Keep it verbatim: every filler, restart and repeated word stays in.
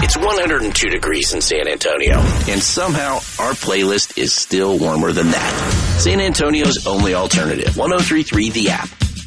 It's one hundred two degrees in San Antonio, and somehow our playlist is still warmer than that. San Antonio's only alternative, one oh three point three The App.